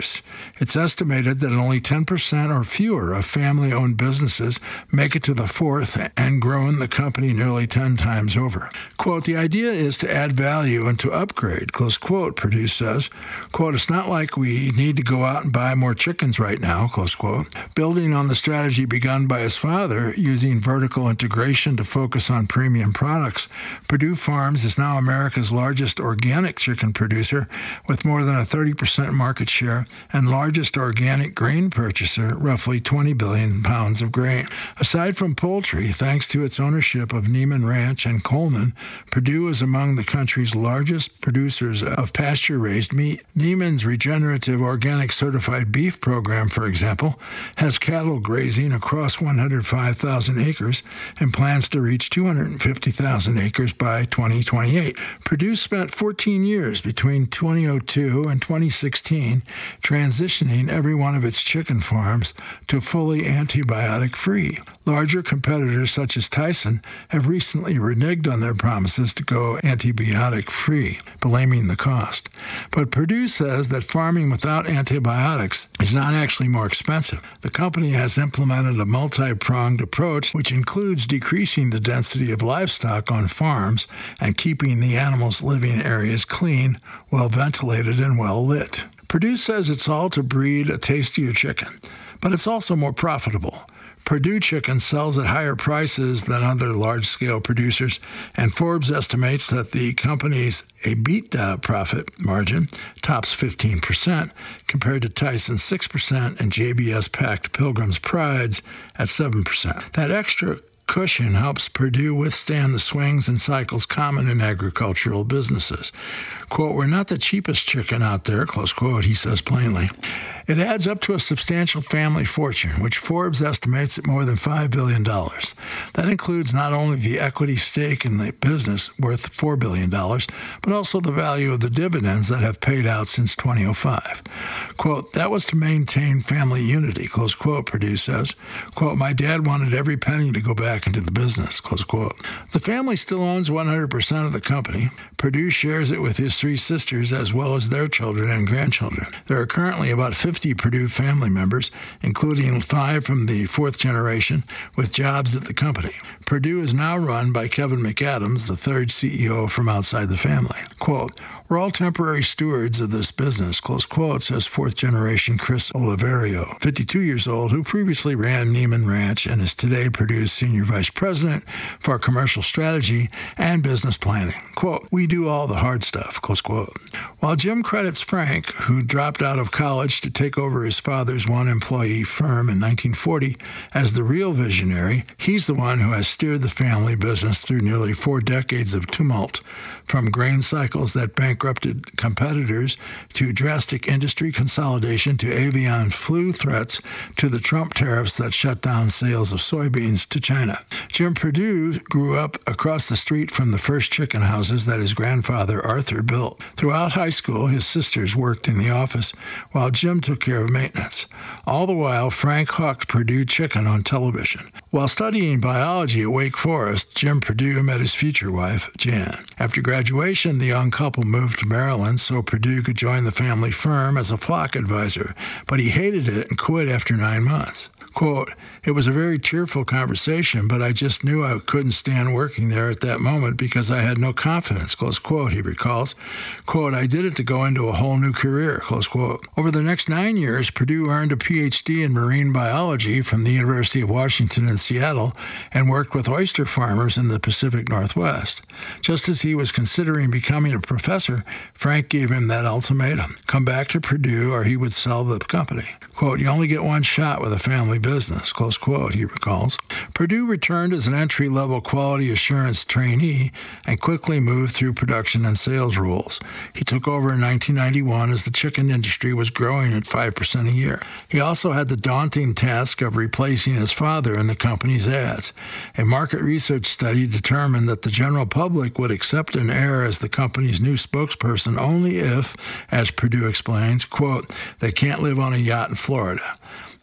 It's estimated that only 10% or fewer of family-owned businesses make it to the fourth and grown the company nearly 10 times over. Quote, the idea is to add value and to upgrade, close quote, Perdue says. Quote, it's not like we need to go out and buy more chickens right now, close quote. Building on the strategy begun by his father, using vertical integration to focus on premium products, Perdue Farms is now America's largest organic chicken producer with more than a 30% market share and largest organic grain purchaser, roughly 20 billion pounds of grain. Aside from poultry, thanks to its ownership of Neiman Ranch and Coleman, Perdue is among the country's largest producers of pasture-raised meat. Neiman's regenerative organic certified beef program, for example, has cattle grazing across 105,000 acres and plans to reach 250,000 acres by 2028. Perdue spent 14 years between 2002 and 2016 transitioning every one of its chicken farms to fully antibiotic-free. Larger competitors such as Tyson have recently reneged on their promises to go antibiotic-free, blaming the cost. But Perdue says that farming without antibiotics is not actually more expensive. The company has implemented a multi-pronged approach which includes decreasing the density of livestock on farms and keeping the animals' living areas clean, well ventilated, and well lit. Perdue says it's all to breed a tastier chicken, but it's also more profitable. Perdue Chicken sells at higher prices than other large-scale producers, and Forbes estimates that the company's EBITDA profit margin tops 15%, compared to Tyson's 6% and JBS-packed Pilgrim's Pride's at 7%. That extra cushion helps Perdue withstand the swings and cycles common in agricultural businesses. Quote, we're not the cheapest chicken out there, close quote, he says plainly. It adds up to a substantial family fortune, which Forbes estimates at more than $5 billion. That includes not only the equity stake in the business, worth $4 billion, but also the value of the dividends that have paid out since 2005. Quote, that was to maintain family unity, close quote, Perdue says. Quote, my dad wanted every penny to go back into the business, close quote. The family still owns 100% of the company. Perdue shares it with his three sisters as well as their children and grandchildren. There are currently about 50 Perdue family members, including 5 from the fourth generation, with jobs at the company. Perdue is now run by Kevin McAdams, the third CEO from outside the family. Quote, we're all temporary stewards of this business, close quote, says fourth-generation Chris Oliverio, 52 years old, who previously ran Neiman Ranch and is today Purdue's senior vice president for commercial strategy and business planning. Quote, we do all the hard stuff, close quote. While Jim credits Frank, who dropped out of college to take over his father's one-employee firm in 1940, as the real visionary, he's the one who has steered the family business through nearly 4 decades of tumult, from grain cycles that bankrupted competitors to drastic industry consolidation to avian flu threats to the Trump tariffs that shut down sales of soybeans to China. Jim Perdue grew up across the street from the first chicken houses that his grandfather Arthur built. Throughout high school, his sisters worked in the office while Jim took care of maintenance. All the while, Frank hawked Perdue chicken on television. While studying biology at Wake Forest, Jim Perdue met his future wife, Jan. After graduation, the young couple moved to Maryland so Perdue could join the family firm as a flock advisor, but he hated it and quit after 9 months. Quote, it was a very cheerful conversation, but I just knew I couldn't stand working there at that moment because I had no confidence, close quote, he recalls. Quote, I did it to go into a whole new career, close quote. Over the next 9 years, Perdue earned a PhD in marine biology from the University of Washington in Seattle and worked with oyster farmers in the Pacific Northwest. Just as he was considering becoming a professor, Frank gave him that ultimatum. Come back to Perdue or he would sell the company. Quote, you only get one shot with a family business, close quote, he recalls. Perdue returned as an entry-level quality assurance trainee and quickly moved through production and sales roles. He took over in 1991 as the chicken industry was growing at 5% a year. He also had the daunting task of replacing his father in the company's ads. A market research study determined that the general public would accept an heir as the company's new spokesperson only if, as Perdue explains, quote, they can't live on a yacht in Florida.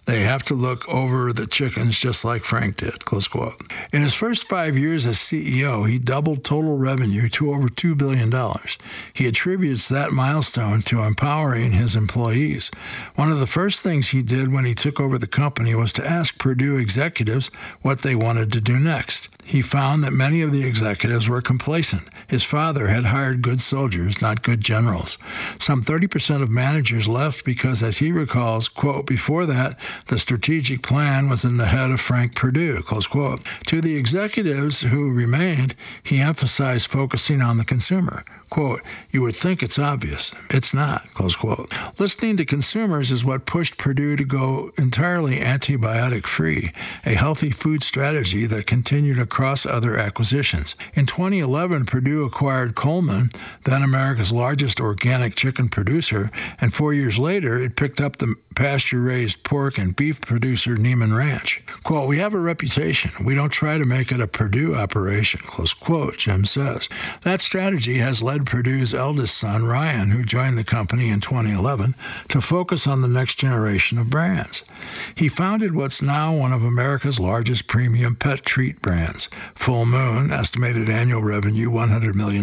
They have to look over the chickens just like Frank did, close quote. In his first 5 years as CEO, he doubled total revenue to over $2 billion. He attributes that milestone to empowering his employees. One of the first things he did when he took over the company was to ask Purdue executives what they wanted to do next. He found that many of the executives were complacent. His father had hired good soldiers, not good generals. Some 30% of managers left because, as he recalls, quote, before that, the strategic plan was in the head of Frank Purdue, close quote. To the executives who remained, he emphasized focusing on the consumer. Quote, you would think it's obvious. It's not, close quote. Listening to consumers is what pushed Purdue to go entirely antibiotic-free, a healthy food strategy that continued across other acquisitions. In 2011, Purdue acquired Coleman, then America's largest organic chicken producer, and 4 years later, it picked up the pasture-raised pork and beef producer Neiman Ranch. Quote, we have a reputation. We don't try to make it a Purdue operation, close quote, Jim says. That strategy has led Purdue's eldest son, Ryan, who joined the company in 2011, to focus on the next generation of brands. He founded what's now one of America's largest premium pet treat brands, Full Moon, estimated annual revenue $100 million,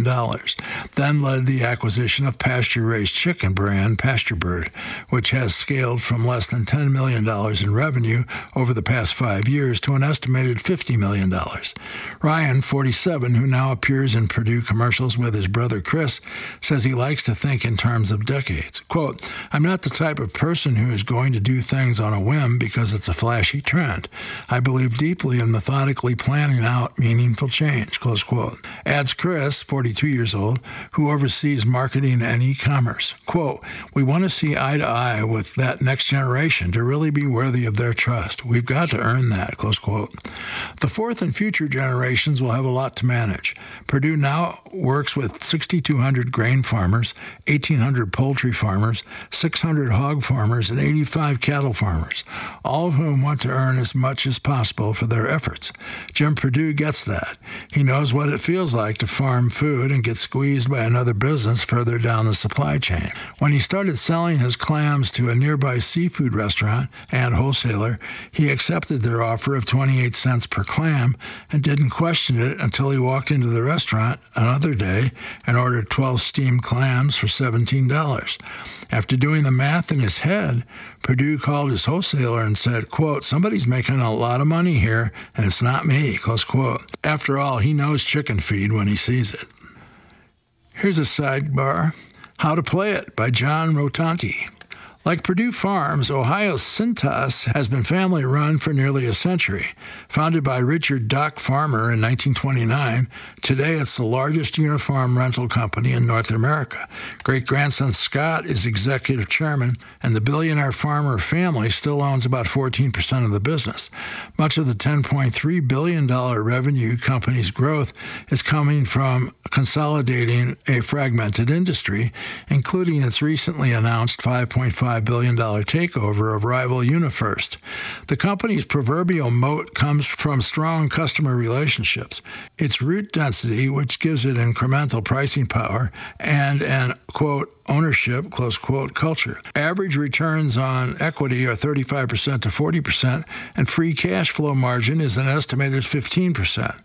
then led the acquisition of pasture-raised chicken brand PastureBird, which has scaled from less than $10 million in revenue over the past 5 years to an estimated $50 million. Ryan, 47, who now appears in Purdue commercials with his brother Chris, says he likes to think in terms of decades. Quote, I'm not the type of person who is going to do things on a whim because it's a flashy trend. I believe deeply in methodically planning out meaningful change, close quote. Adds Chris, 42 years old, who oversees marketing and e-commerce. Quote, we want to see eye to eye with that next generation to really be worthy of their trust. We've got to earn that, close quote. The fourth and future generations will have a lot to manage. Purdue now works with 6,200 grain farmers, 1,800 poultry farmers, 600 hog farmers, and 85 cattle farmers, all of whom want to earn as much as possible for their efforts. Jim Purdue gets that. He knows what it feels like to farm food and get squeezed by another business further down the supply chain. When he started selling his clams to a nearby seafood restaurant and wholesaler, he accepted their offer of 28 cents per clam and didn't question it until he walked into the restaurant another day and ordered 12 steamed clams for $17. After doing the math in his head, Purdue called his wholesaler and said, quote, somebody's making a lot of money here, and it's not me, close quote. After all, he knows chicken feed when he sees it. Here's a sidebar. How to Play It by John Rotanti. Like Purdue Farms, Ohio's Cintas has been family-run for nearly a century. Founded by Richard Doc Farmer in 1929, today it's the largest uniform rental company in North America. Great-grandson Scott is executive chairman, and the billionaire Farmer family still owns about 14% of the business. Much of the $10.3 billion revenue company's growth is coming from consolidating a fragmented industry, including its recently announced $5.5 billion takeover of rival UniFirst. The company's proverbial moat comes from strong customer relationships, its route density, which gives it incremental pricing power, and an, quote, ownership, close quote, culture. Average returns on equity are 35% to 40%, and free cash flow margin is an estimated 15%.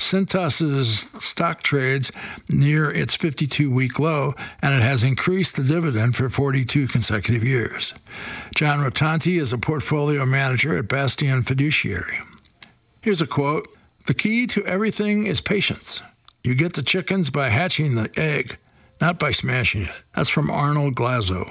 Cintas's stock trades near its 52-week low, and it has increased the dividend for 42 consecutive years. John Rotanti is a portfolio manager at Bastion Fiduciary. Here's a quote, the key to everything is patience. You get the chickens by hatching the egg, not by smashing it. That's from Arnold Glazo.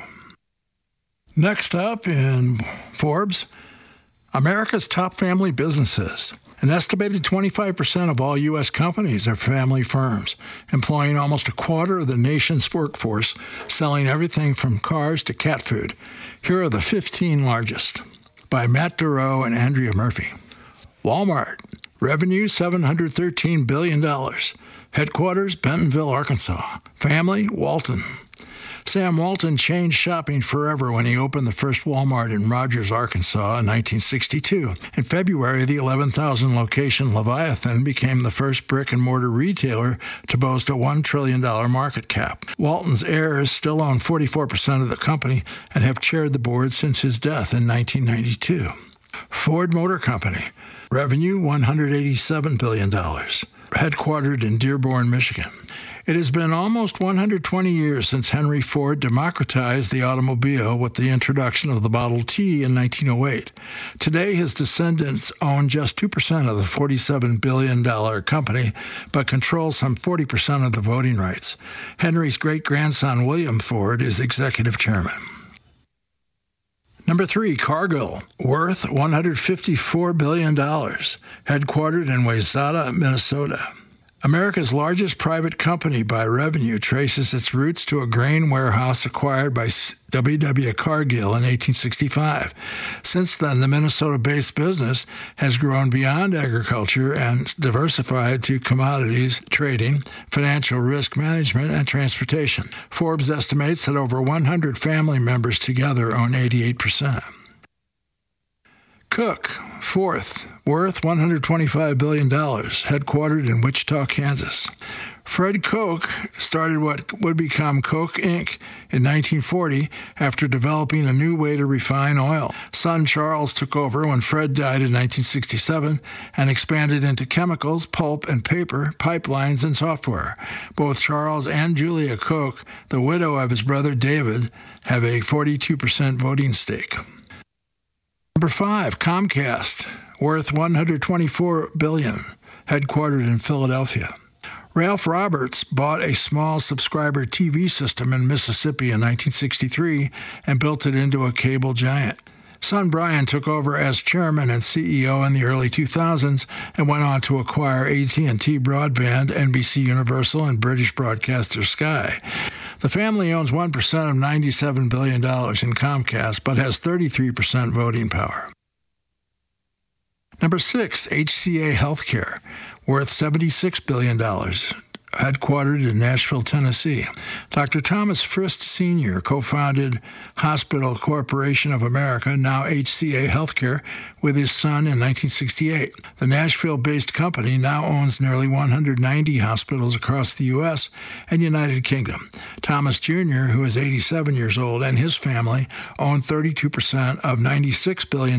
Next up in Forbes, America's top family businesses. An estimated 25% of all U.S. companies are family firms, employing almost a quarter of the nation's workforce, selling everything from cars to cat food. Here are the 15 largest, by Matt Durow and Andrea Murphy. Walmart, revenue $713 billion. Headquarters, Bentonville, Arkansas. Family, Walton. Sam Walton changed shopping forever when he opened the first Walmart in Rogers, Arkansas in 1962. In February, the 11,000 location Leviathan became the first brick-and-mortar retailer to boast a $1 trillion market cap. Walton's heirs still own 44% of the company and have chaired the board since his death in 1992. Ford Motor Company. Revenue $187 billion. Headquartered in Dearborn, Michigan. It has been almost 120 years since Henry Ford democratized the automobile with the introduction of the Model T in 1908. Today, his descendants own just 2% of the $47 billion company, but control some 40% of the voting rights. Henry's great-grandson, William Ford, is executive chairman. Number 3, Cargill, worth $154 billion, headquartered in Wayzata, Minnesota. America's largest private company by revenue traces its roots to a grain warehouse acquired by W.W. Cargill in 1865. Since then, the Minnesota-based business has grown beyond agriculture and diversified to commodities, trading, financial risk management, and transportation. Forbes estimates that over 100 family members together own 88%. Cook, fourth, worth $125 billion, headquartered in Wichita, Kansas. Fred Koch started what would become Koch Inc. in 1940 after developing a new way to refine oil. Son Charles took over when Fred died in 1967 and expanded into chemicals, pulp and paper, pipelines, and software. Both Charles and Julia Koch, the widow of his brother David, have a 42% voting stake. Number 5, Comcast, worth $124 billion, headquartered in Philadelphia. Ralph Roberts bought a small subscriber TV system in Mississippi in 1963 and built it into a cable giant. Son Brian took over as chairman and CEO in the early 2000s and went on to acquire AT&T Broadband, NBC Universal, and British broadcaster Sky. The family owns 1% of $97 billion in Comcast, but has 33% voting power. Number 6, HCA Healthcare, worth $76 billion, headquartered in Nashville, Tennessee. Dr. Thomas Frist Sr. co-founded Hospital Corporation of America, now HCA Healthcare, with his son in 1968. The Nashville-based company now owns nearly 190 hospitals across the U.S. and United Kingdom. Thomas Jr., who is 87 years old, and his family own 32% of $96 billion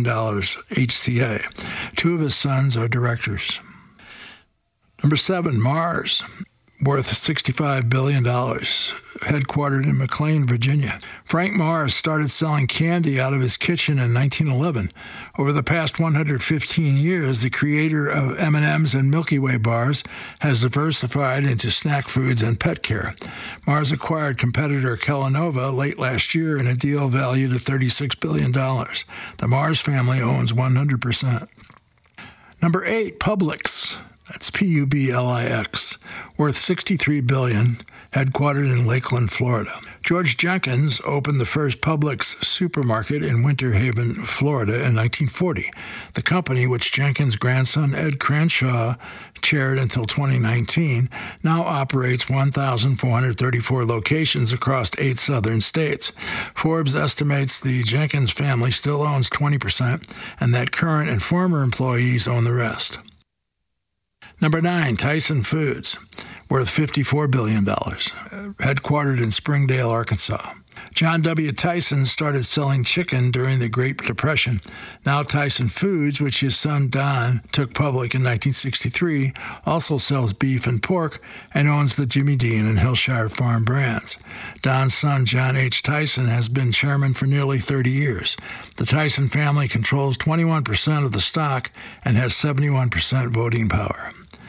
HCA. 2 of his sons are directors. Number 7, Mars, worth $65 billion, headquartered in McLean, Virginia. Frank Mars started selling candy out of his kitchen in 1911. Over the past 115 years, the creator of M&M's and Milky Way bars has diversified into snack foods and pet care. Mars acquired competitor Kellanova late last year in a deal valued at $36 billion. The Mars family owns 100%. Number 8, Publix. That's Publix, worth $63 billion, headquartered in Lakeland, Florida. George Jenkins opened the first Publix supermarket in Winter Haven, Florida in 1940. The company, which Jenkins' grandson Ed Crenshaw chaired until 2019, now operates 1,434 locations across 8 southern states. Forbes estimates the Jenkins family still owns 20% and that current and former employees own the rest. Number 9, Tyson Foods, worth $54 billion, headquartered in Springdale, Arkansas. John W. Tyson started selling chicken during the Great Depression. Now Tyson Foods, which his son Don took public in 1963, also sells beef and pork and owns the Jimmy Dean and Hillshire Farm brands. Don's son, John H. Tyson, has been chairman for nearly 30 years. The Tyson family controls 21% of the stock and has 71% voting power.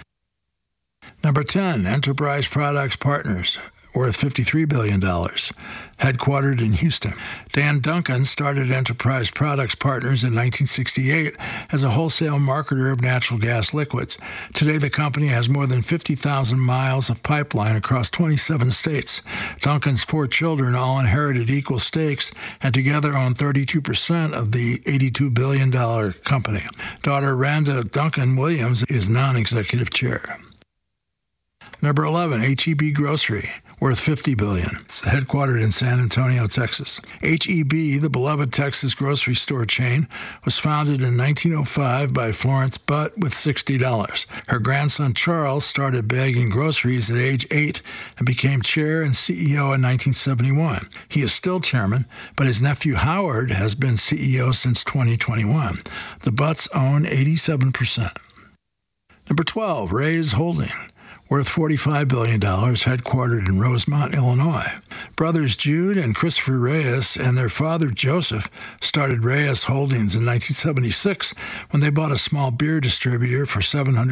Number 10, Enterprise Products Partners, worth $53 billion, headquartered in Houston. Dan Duncan started Enterprise Products Partners in 1968 as a wholesale marketer of natural gas liquids. Today, the company has more than 50,000 miles of pipeline across 27 states. Duncan's 4 children all inherited equal stakes and together own 32% of the $82 billion company. Daughter Randa Duncan Williams is non-executive chair. Number 11, H-E-B Grocery, worth $50 billion. It's headquartered in San Antonio, Texas. H-E-B, the beloved Texas grocery store chain, was founded in 1905 by Florence Butt with $60. Her grandson Charles started bagging groceries at age 8 and became chair and CEO in 1971. He is still chairman, but his nephew Howard has been CEO since 2021. The Butts own 87%. Number 12, Reyes Holding, worth $45 billion, headquartered in Rosemont, Illinois. Brothers Jude and Christopher Reyes and their father Joseph started Reyes Holdings in 1976 when they bought a small beer distributor for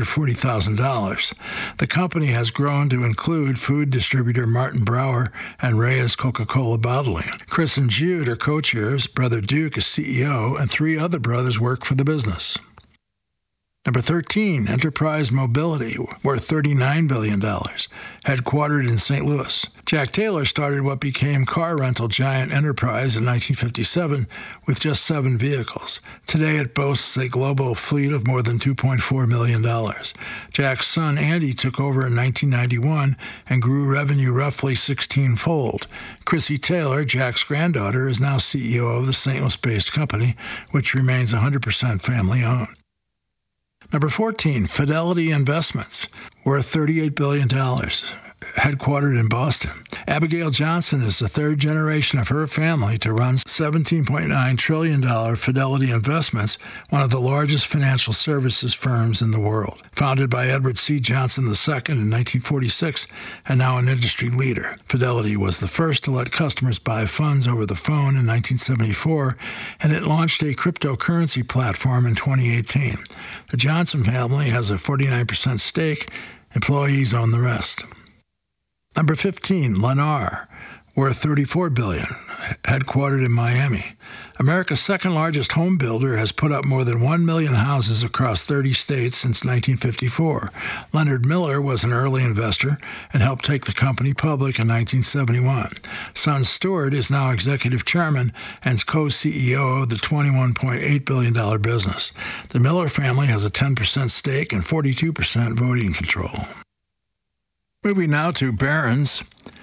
$740,000. The company has grown to include food distributor Martin Brower and Reyes Coca-Cola Bottling. Chris and Jude are co-chairs, brother Duke is CEO, and 3 other brothers work for the business. Number 13, Enterprise Mobility, worth $39 billion, headquartered in St. Louis. Jack Taylor started what became car rental giant Enterprise in 1957 with just 7 vehicles. Today it boasts a global fleet of more than $2.4 million. Jack's son Andy took over in 1991 and grew revenue roughly 16-fold. Chrissy Taylor, Jack's granddaughter, is now CEO of the St. Louis-based company, which remains 100% family-owned. Number 14, Fidelity Investments, worth $38 billion, headquartered in Boston. Abigail Johnson is the 3rd generation of her family to run $17.9 trillion Fidelity Investments, one of the largest financial services firms in the world. Founded by Edward C. Johnson II in 1946 and now an industry leader, Fidelity was the first to let customers buy funds over the phone in 1974, and it launched a cryptocurrency platform in 2018. The Johnson family has a 49% stake. Employees own the rest. Number 15, Lennar, worth $34 billion, headquartered in Miami. America's 2nd largest home builder has put up more than 1 million houses across 30 states since 1954. Leonard Miller was an early investor and helped take the company public in 1971. Son Stewart is now executive chairman and co-CEO of the $21.8 billion business. The Miller family has a 10% stake and 42% voting control. Moving now to Barron's.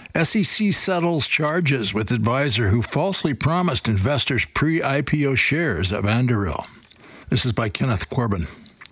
SEC settles charges with advisor who falsely promised investors pre-IPO shares of Anduril. This is by Kenneth Corbin.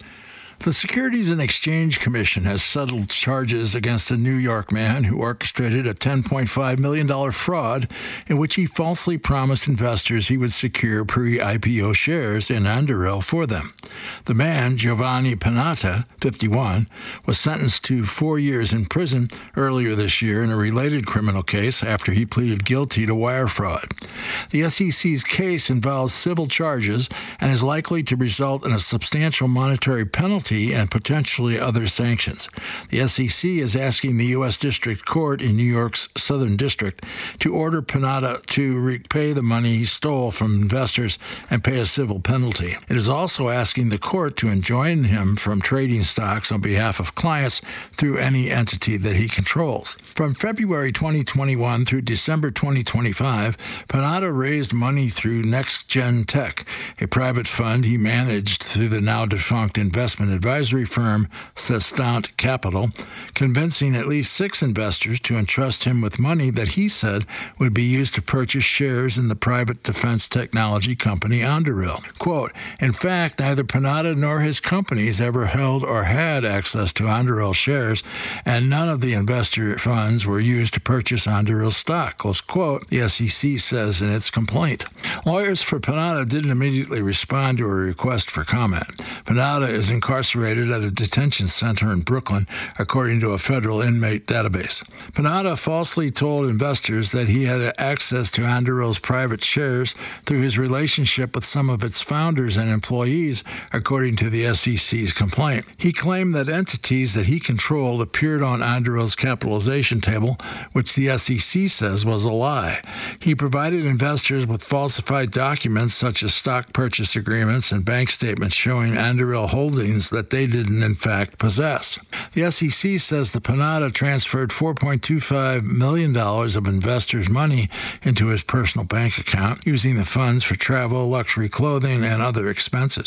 The Securities and Exchange Commission has settled charges against a New York man who orchestrated a $10.5 million fraud in which he falsely promised investors he would secure pre-IPO shares in Anduril for them. The man, Giovanni Panatta, 51, was sentenced to 4 years in prison earlier this year in a related criminal case after he pleaded guilty to wire fraud. The SEC's case involves civil charges and is likely to result in a substantial monetary penalty and potentially other sanctions. The SEC is asking the U.S. District Court in New York's Southern District to order Panatta to repay the money he stole from investors and pay a civil penalty. It is also asking the court to enjoin him from trading stocks on behalf of clients through any entity that he controls. From February 2021 through December 2025, Panatta raised money through NextGen Tech, a private fund he managed through the now-defunct investment advisory firm Sestant Capital, convincing at least 6 investors to entrust him with money that he said would be used to purchase shares in the private defense technology company Anduril. Quote, in fact, neither Panatta nor his companies ever held or had access to Anduril shares, and none of the investor funds were used to purchase Anduril stock, close quote, the SEC says in its complaint. Lawyers for Panatta didn't immediately respond to a request for comment. Panatta is incarcerated at a detention center in Brooklyn, according to a federal inmate database. Panatta falsely told investors that he had access to Anduril's private shares through his relationship with some of its founders and employees, according to the SEC's complaint. He claimed that entities that he controlled appeared on Anduril's capitalization table, which the SEC says was a lie. He provided investors with falsified documents such as stock purchase agreements and bank statements showing Anduril holdings that they didn't in fact possess. The SEC says the Panatta transferred $4.25 million of investors' money into his personal bank account, using the funds for travel, luxury clothing, and other expenses.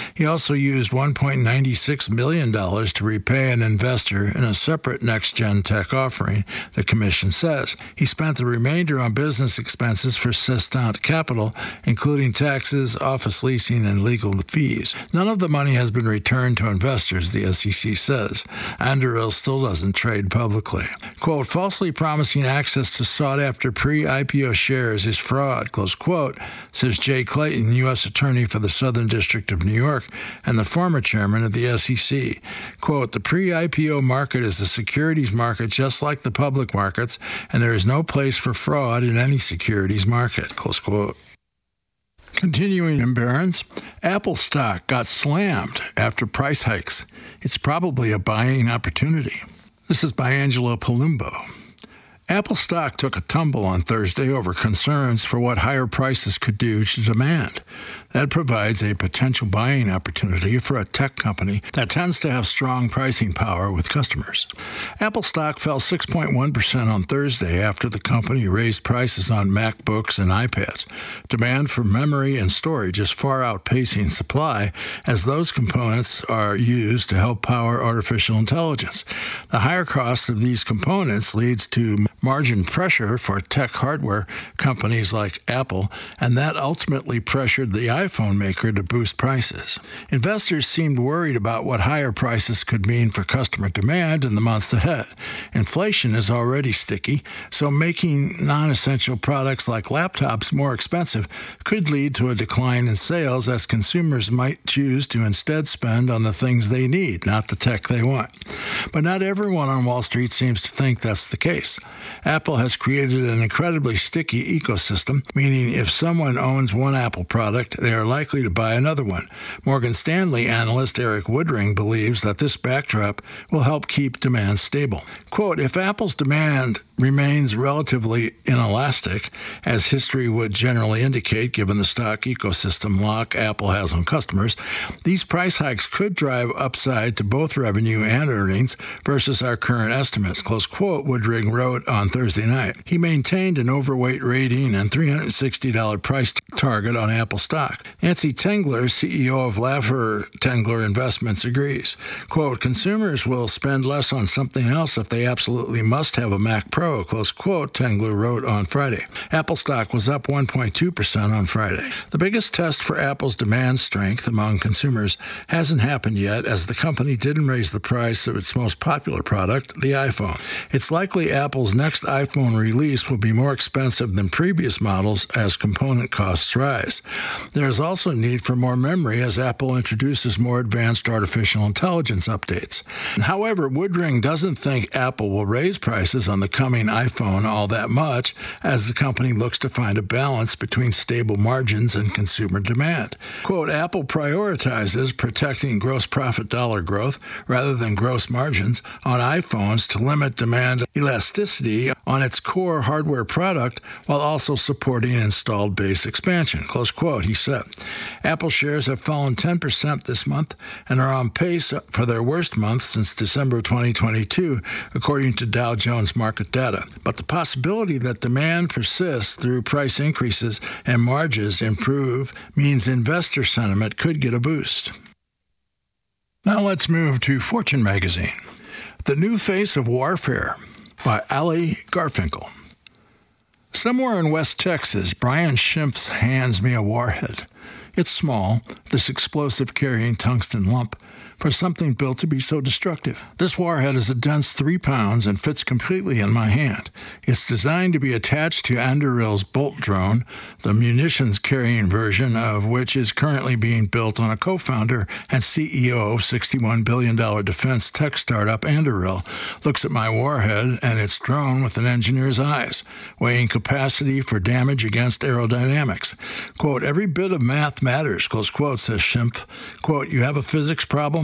He also used $1.96 million to repay an investor in a separate next-gen tech offering, the commission says. He spent the remainder on business expenses for Sistant Capital, including taxes, office leasing, and legal fees. None of the money has been returned to investors, the SEC says. Anduril still doesn't trade publicly. Quote, falsely promising access to sought-after pre-IPO shares is fraud, close quote, says Jay Clayton, U.S. Attorney for the Southern District of New York and the former chairman of the SEC. Quote, the pre-IPO market is a securities market just like the public markets, and there is no place for fraud in any securities market, close quote. Continuing in Barron's, Apple stock got slammed after price hikes. It's probably a buying opportunity. This is by Angelo Palumbo. Apple stock took a tumble on Thursday over concerns for what higher prices could do to demand. That provides a potential buying opportunity for a tech company that tends to have strong pricing power with customers. Apple stock fell 6.1% on Thursday after the company raised prices on MacBooks and iPads. Demand for memory and storage is far outpacing supply as those components are used to help power artificial intelligence. The higher cost of these components leads to margin pressure for tech hardware companies like Apple, and that ultimately pressured the iPhone maker to boost prices. Investors seemed worried about what higher prices could mean for customer demand in the months ahead. Inflation is already sticky, so making non-essential products like laptops more expensive could lead to a decline in sales as consumers might choose to instead spend on the things they need, not the tech they want. But not everyone on Wall Street seems to think that's the case. Apple has created an incredibly sticky ecosystem, meaning if someone owns one Apple product, they are likely to buy another one. Morgan Stanley analyst Eric Woodring believes that this backdrop will help keep demand stable. Quote, if Apple's demand remains relatively inelastic, as history would generally indicate given the stock ecosystem lock Apple has on customers, these price hikes could drive upside to both revenue and earnings versus our current estimates, close quote, Woodring wrote on Thursday night. He maintained an overweight rating and $360 price target on Apple stock. Nancy Tengler, CEO of Laffer Tengler Investments, agrees. Quote, consumers will spend less on something else if they absolutely must have a Mac Pro, close quote, Tengler wrote on Friday. Apple stock was up 1.2% on Friday. The biggest test for Apple's demand strength among consumers hasn't happened yet, as the company didn't raise the price of its most popular product, the iPhone. It's likely Apple's next iPhone release will be more expensive than previous models as component costs rise. There is also a need for more memory as Apple introduces more advanced artificial intelligence updates. However, Woodring doesn't think Apple will raise prices on the coming iPhone all that much, as the company looks to find a balance between stable margins and consumer demand. Quote, Apple prioritizes protecting gross profit dollar growth rather than gross margins on iPhones to limit demand elasticity on its core hardware product while also supporting installed base expansion, close quote, he said. Apple shares have fallen 10% this month and are on pace for their worst month since December 2022, according to Dow Jones market data. But the possibility that demand persists through price increases and margins improve means investor sentiment could get a boost. Now let's move to Fortune magazine. The New Face of Warfare by Ali Garfinkel. Somewhere in West Texas, Brian Schimpf hands me a warhead. It's small, this explosive-carrying tungsten lump, for something built to be so destructive. This warhead is a dense 3 pounds and fits completely in my hand. It's designed to be attached to Anduril's Bolt drone, the munitions-carrying version of which is currently being built on a co-founder and CEO of $61 billion defense tech startup Anduril. Looks at my warhead and its drone with an engineer's eyes, weighing capacity for damage against aerodynamics. Quote, every bit of math matters, close quote, says Schimpf. Quote, you have a physics problem?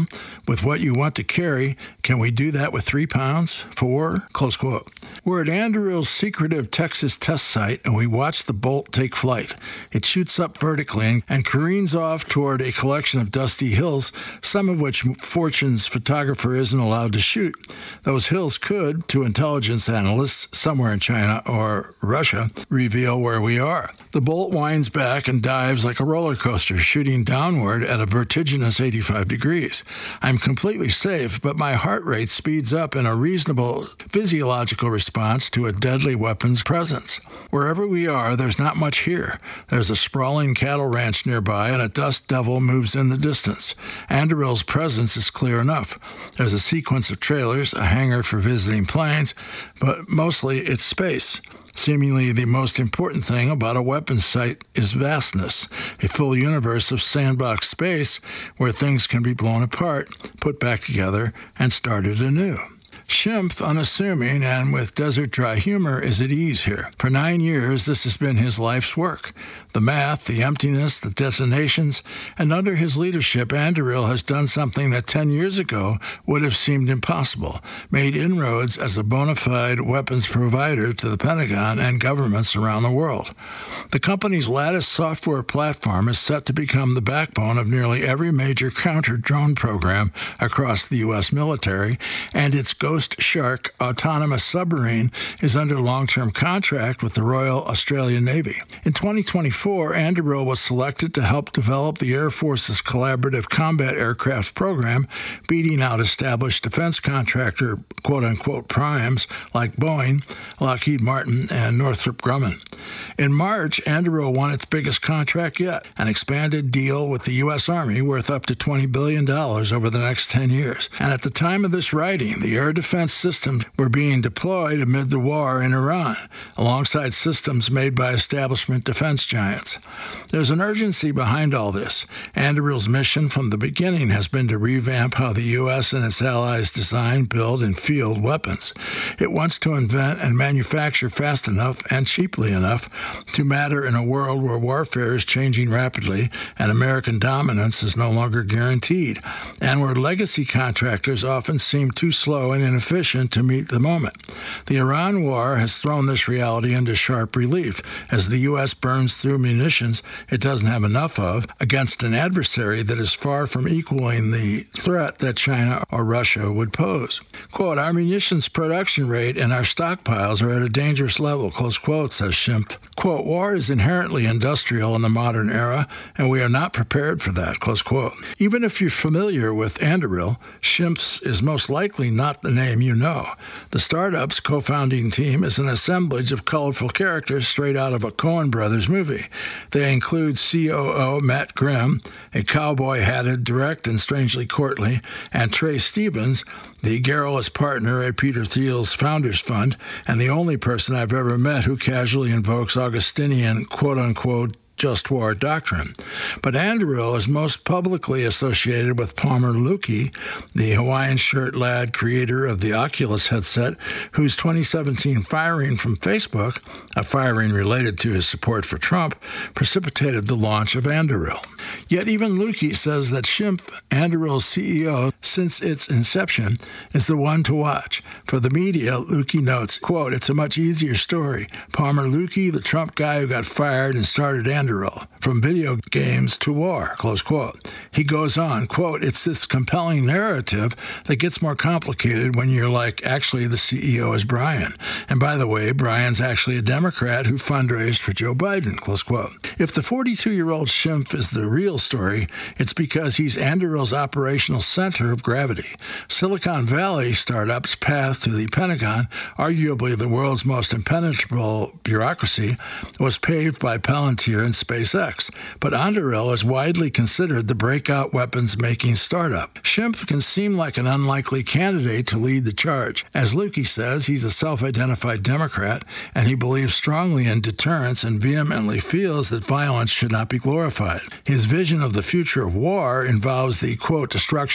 problem with what you want to carry. Can we do that with 3 pounds? 4? Close quote. We're at Anduril's secretive Texas test site, and we watch the Bolt take flight. It shoots up vertically and careens off toward a collection of dusty hills, some of which Fortune's photographer isn't allowed to shoot. Those hills could, to intelligence analysts somewhere in China or Russia, reveal where we are. The Bolt winds back and dives like a roller coaster, shooting downward at a vertiginous 85 degrees. I'm completely safe, but my heart rate speeds up in a reasonable physiological response to a deadly weapon's presence. Wherever we are, there's not much here. There's a sprawling cattle ranch nearby, and a dust devil moves in the distance. Anduril's presence is clear enough. There's a sequence of trailers, a hangar for visiting planes, but mostly it's space. Seemingly the most important thing about a weapons site is vastness, a full universe of sandbox space where things can be blown apart, put back together, and started anew. Schimpf, unassuming and with desert-dry humor, is at ease here. For 9 years, this has been his life's work. The math, the emptiness, the detonations, and under his leadership, Anduril has done something that 10 years ago would have seemed impossible, made inroads as a bona fide weapons provider to the Pentagon and governments around the world. The company's Lattice software platform is set to become the backbone of nearly every major counter-drone program across the U.S. military, and its Ghost Shark autonomous submarine is under long-term contract with the Royal Australian Navy. In 2024, Anduril was selected to help develop the Air Force's collaborative combat aircraft program, beating out established defense contractor quote-unquote primes like Boeing, Lockheed Martin, and Northrop Grumman. In March, Anduril won its biggest contract yet, an expanded deal with the U.S. Army worth up to $20 billion over the next 10 years. And at the time of this writing, the air defense systems were being deployed amid the war in Iran, alongside systems made by establishment defense giants. There's an urgency behind all this. Anduril's mission from the beginning has been to revamp how the U.S. and its allies design, build, and field weapons. It wants to invent and manufacture fast enough and cheaply enough to matter in a world where warfare is changing rapidly and American dominance is no longer guaranteed, and where legacy contractors often seem too slow and inefficient to meet the moment. The Iran war has thrown this reality into sharp relief as the U.S. burns through munitions it doesn't have enough of against an adversary that is far from equaling the threat that China or Russia would pose. Quote, our munitions production rate and our stockpiles are at a dangerous level, close quote, says Schimpf. Quote, war is inherently industrial in the modern era, and we are not prepared for that, close quote. Even if you're familiar with Anduril, Schimpf's is most likely not the name you know. The startup's co-founding team is an assemblage of colorful characters straight out of a Coen Brothers movie. They include COO Matt Grimm, a cowboy-hatted, direct and strangely courtly, and Trey Stevens, the garrulous partner at Peter Thiel's Founders Fund, and the only person I've ever met who casually invokes Augustinian quote-unquote just war doctrine. But Anduril is most publicly associated with Palmer Luckey, the Hawaiian shirt lad creator of the Oculus headset, whose 2017 firing from Facebook, a firing related to his support for Trump, precipitated the launch of Anduril. Yet even Luckey says that Schimpf, Anduril's CEO since its inception, is the one to watch. For the media, Luckey notes, quote, it's a much easier story. Palmer Luckey, the Trump guy who got fired and started Anduril, from video games to war, close quote. He goes on, quote, it's this compelling narrative that gets more complicated when you're like, actually, the CEO is Brian. And by the way, Brian's actually a Democrat who fundraised for Joe Biden, close quote. If the 42-year-old Schimpf is the real story, it's because he's Anduril's operational center of gravity. Silicon Valley startup's path to the Pentagon, arguably the world's most impenetrable bureaucracy, was paved by Palantir and SpaceX, but Anduril is widely considered the breakout weapons-making startup. Schimpf can seem like an unlikely candidate to lead the charge. As Luckey says, he's a self-identified Democrat, and he believes strongly in deterrence and vehemently feels that violence should not be glorified. His vision of the future of war involves the, quote, destruction of infrastructure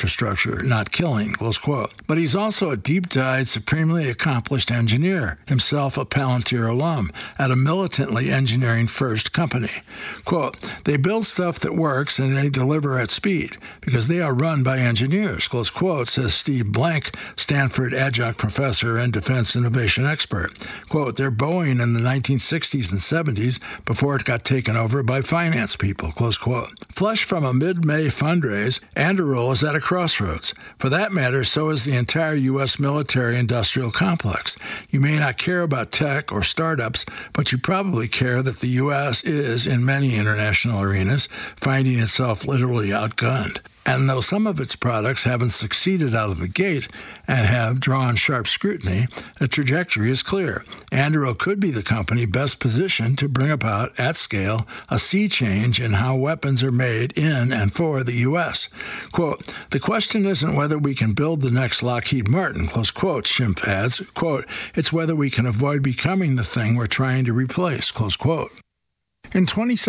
infrastructure, not killing, close quote. But he's also a deep-dyed, supremely accomplished engineer, himself a Palantir alum, at a militantly engineering-first company. Quote, they build stuff that works and they deliver at speed because they are run by engineers, close quote, says Steve Blank, Stanford adjunct professor and defense innovation expert. Quote, they're Boeing in the 1960s and 70s before it got taken over by finance people, close quote. Flush from a mid-May fundraise, Anduril is at a crossroads. For that matter, so is the entire U.S. military-industrial complex. You may not care about tech or startups, but you probably care that the U.S. is, in many international arenas, finding itself literally outgunned. And though some of its products haven't succeeded out of the gate and have drawn sharp scrutiny, the trajectory is clear. Anduril could be the company best positioned to bring about, at scale, a sea change in how weapons are made in and for the U.S. Quote, the question isn't whether we can build the next Lockheed Martin, close quote, Schimpf adds. Quote, it's whether we can avoid becoming the thing we're trying to replace, close quote. In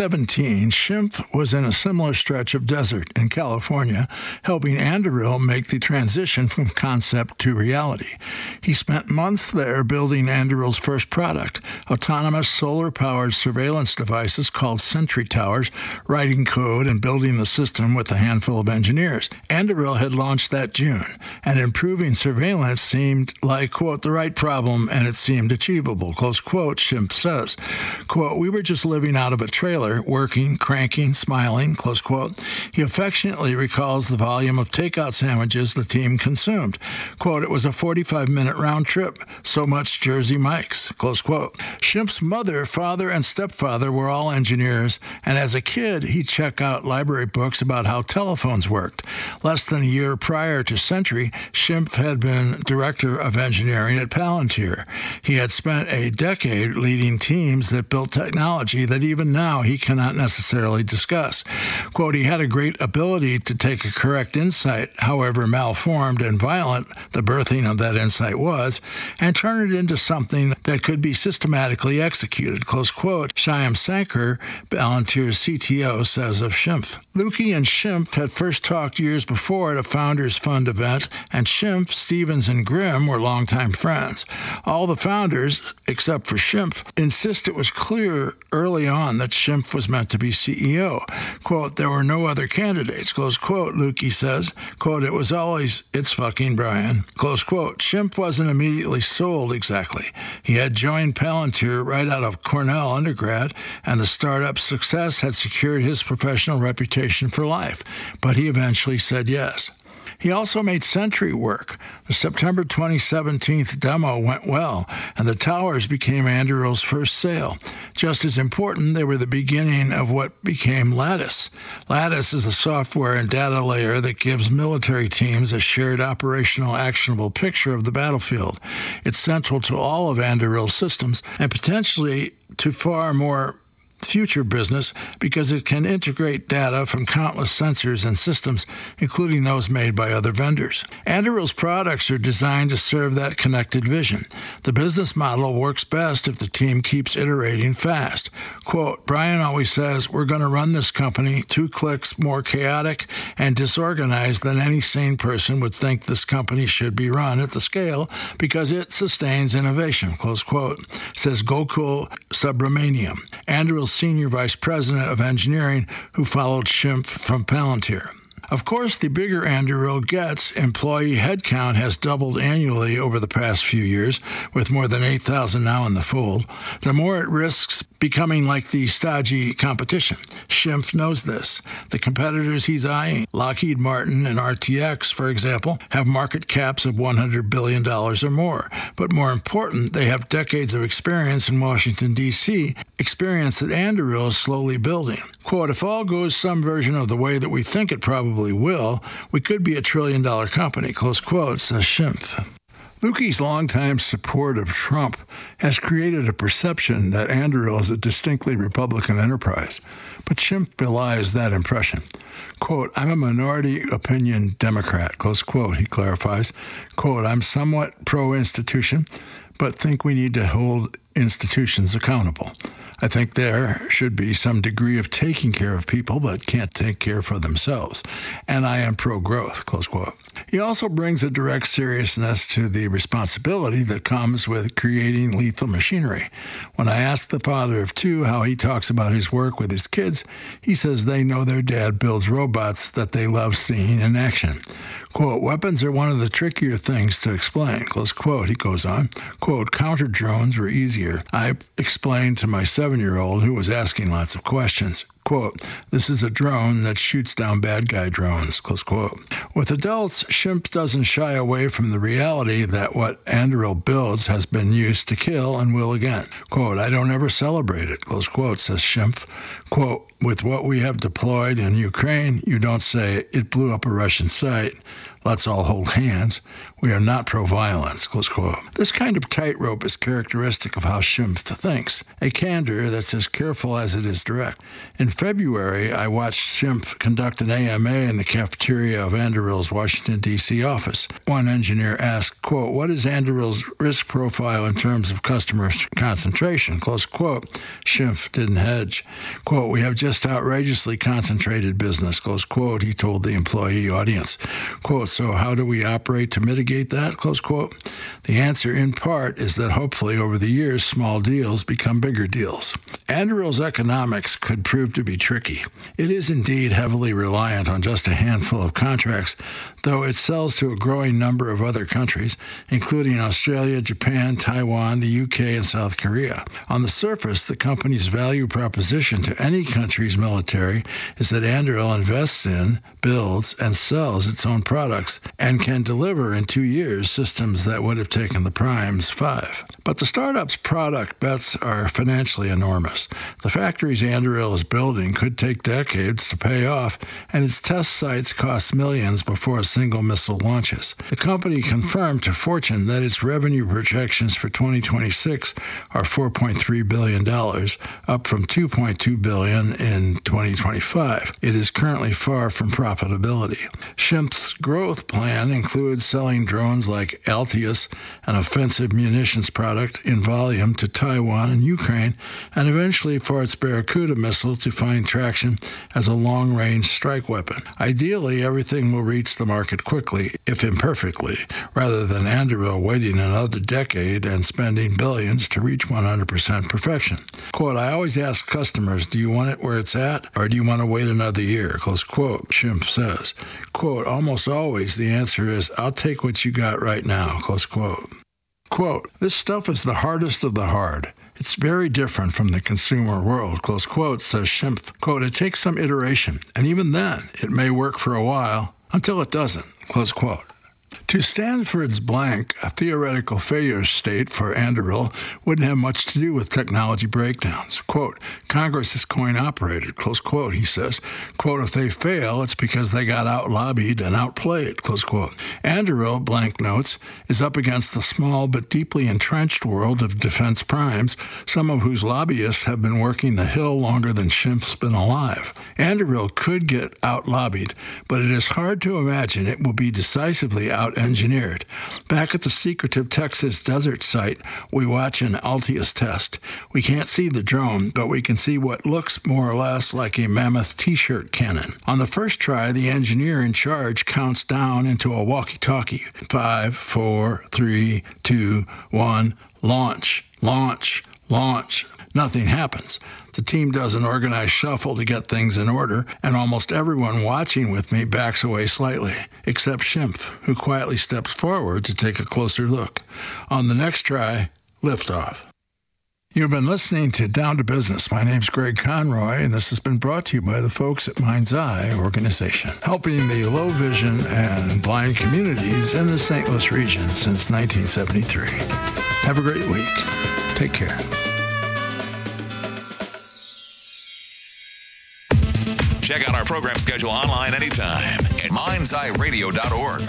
2017, Schimpf was in a similar stretch of desert in California, helping Anduril make the transition from concept to reality. He spent months there building Anduril's first product, autonomous solar-powered surveillance devices called Sentry Towers, writing code and building the system with a handful of engineers. Anduril had launched that June, and improving surveillance seemed like, quote, the right problem, and it seemed achievable, close quote, Schimpf says. Quote, we were just living out of a trailer, working, cranking, smiling, close quote. He affectionately recalls the volume of takeout sandwiches the team consumed. Quote, it was a 45-minute round trip, so much Jersey Mike's, close quote. Schimpf's mother, father, and stepfather were all engineers, and as a kid, he'd check out library books about how telephones worked. Less than a year prior to Sentry, Schimpf had been director of engineering at Palantir. He had spent a decade leading teams that built technology that even now he cannot necessarily discuss. Quote, he had a great ability to take a correct insight, however malformed and violent the birthing of that insight was, and turn it into something that could be systematically executed, close quote, Shyam Sankar, Palantir's CTO, says of Schimpf. Lukey and Schimpf had first talked years before at a Founders Fund event, and Schimpf, Stevens, and Grimm were longtime friends. All the founders, except for Schimpf, insist it was clear early on that Schimpf was meant to be CEO. Quote, there were no other candidates, close quote, Lukey says. Quote, it was always, it's fucking Brian, close quote. Schimpf wasn't immediately sold exactly. He had joined Palantir right out of Cornell undergrad, and the startup's success had secured his professional reputation for life, but he eventually said yes. He also made Sentry work. The September 2017 demo went well, and the towers became Anduril's first sale. Just as important, they were the beginning of what became Lattice. Lattice is a software and data layer that gives military teams a shared operational actionable picture of the battlefield. It's central to all of Anduril's systems and potentially to far more future business because it can integrate data from countless sensors and systems, including those made by other vendors. Anduril's products are designed to serve that connected vision. The business model works best if the team keeps iterating fast. Quote, Brian always says, we're going to run this company 2 clicks more chaotic and disorganized than any sane person would think this company should be run at the scale because it sustains innovation, close quote, says Gokul Subramaniam, Anduril's senior vice president of engineering who followed Schimpf from Palantir. Of course, the bigger Anduril gets, employee headcount has doubled annually over the past few years, with more than 8,000 now in the fold, the more it risks becoming like the stodgy competition. Schimpf knows this. The competitors he's eyeing, Lockheed Martin and RTX, for example, have market caps of $100 billion or more. But more important, they have decades of experience in Washington, D.C., experience that Anduril is slowly building. Quote, if all goes some version of the way that we think it probably will, we could be $1 trillion company, close quote, says Schimpf. Lukey's longtime support of Trump has created a perception that Anduril is a distinctly Republican enterprise, but Schimpf belies that impression. Quote, I'm a minority opinion Democrat, close quote, he clarifies. Quote, I'm somewhat pro-institution, but think we need to hold institutions accountable. I think there should be some degree of taking care of people that can't take care for themselves. And I am pro-growth, close quote. He also brings a direct seriousness to the responsibility that comes with creating lethal machinery. When I ask the father of two how he talks about his work with his kids, he says they know their dad builds robots that they love seeing in action. Quote, weapons are one of the trickier things to explain, close quote. He goes on, quote, counter drones were easier. I explained to my 7-year-old who was asking lots of questions. Quote, this is a drone that shoots down bad guy drones, close quote. With adults, Schimpf doesn't shy away from the reality that what Anduril builds has been used to kill and will again. Quote, I don't ever celebrate it, close quote, says Schimpf. Quote, with what we have deployed in Ukraine, you don't say it blew up a Russian site. Let's all hold hands. We are not pro-violence, close quote. This kind of tightrope is characteristic of how Schimpf thinks, a candor that's as careful as it is direct. In February, I watched Schimpf conduct an AMA in the cafeteria of Anduril's Washington, D.C. office. One engineer asked, quote, what is Anduril's risk profile in terms of customer concentration, close quote. Schimpf didn't hedge. Quote, we have just outrageously concentrated business, close quote, he told the employee audience. Quote, so how do we operate to mitigate that, close quote? The answer, in part, is that hopefully over the years, small deals become bigger deals. Anduril's economics could prove to be tricky. It is indeed heavily reliant on just a handful of contracts, though it sells to a growing number of other countries, including Australia, Japan, Taiwan, the UK, and South Korea. On the surface, the company's value proposition to any country's military is that Anduril invests in, builds, and sells its own products and can deliver in 2 years systems that would have taken the primes 5. But the startup's product bets are financially enormous. The factories Anduril is building could take decades to pay off, and its test sites cost millions before a single missile launches. The company confirmed to Fortune that its revenue projections for 2026 are $4.3 billion, up from $2.2 billion in 2025. It is currently far from profitability. Schimpf's growth plan includes selling drones like Altius, an offensive munitions product, in volume to Taiwan and Ukraine, and eventually for its Barracuda missile to find traction as a long-range strike weapon. Ideally, everything will reach the market quickly, if imperfectly, rather than Anduril waiting another decade and spending billions to reach 100% perfection. Quote, I always ask customers, do you want it where it's at, or do you want to wait another year? Close quote, Schimpf says. Quote, almost always the answer is, I'll take what you got right now, close quote. Quote, this stuff is the hardest of the hard. It's very different from the consumer world, close quote, says Schimpf. Quote, it takes some iteration, and even then, it may work for a while until it doesn't, close quote. To Stanford's blank, a theoretical failure state for Anduril wouldn't have much to do with technology breakdowns. Quote, Congress is coin-operated, close quote, he says. Quote, if they fail, it's because they got out-lobbied and outplayed, close quote. Anduril, blank notes, is up against the small but deeply entrenched world of defense primes, some of whose lobbyists have been working the Hill longer than Schimpf's been alive. Anduril could get out-lobbied, but it is hard to imagine it will be decisively out-engineered. Back at the secretive Texas desert site, we watch an Altius test. We can't see the drone, but we can see what looks more or less like a mammoth T-shirt cannon. On the first try, the engineer in charge counts down into a walkie-talkie. 5, 4, 3, 2, 1, launch, launch, launch. Nothing happens. The team does an organized shuffle to get things in order, and almost everyone watching with me backs away slightly, except Schimpf, who quietly steps forward to take a closer look. On the next try, liftoff. You've been listening to Down to Business. My name's Greg Conroy, and this has been brought to you by the folks at Mind's Eye Organization, helping the low vision and blind communities in the St. Louis region since 1973. Have a great week. Take care. Check out our program schedule online anytime at mindseyeradio.org.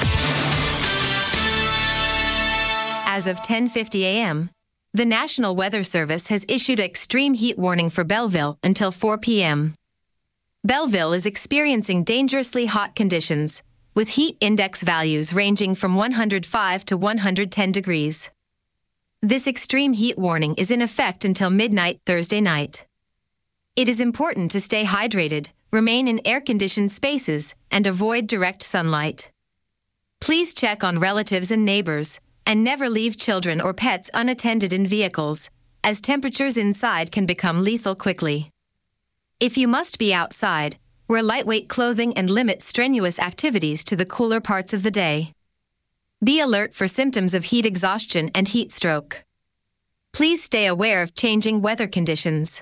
As of 10:50 a.m., the National Weather Service has issued an extreme heat warning for Belleville until 4 p.m. Belleville is experiencing dangerously hot conditions, with heat index values ranging from 105 to 110 degrees. This extreme heat warning is in effect until midnight Thursday night. It is important to stay hydrated, remain in air-conditioned spaces, and avoid direct sunlight. Please check on relatives and neighbors, and never leave children or pets unattended in vehicles, as temperatures inside can become lethal quickly. If you must be outside, wear lightweight clothing and limit strenuous activities to the cooler parts of the day. Be alert for symptoms of heat exhaustion and heat stroke. Please stay aware of changing weather conditions.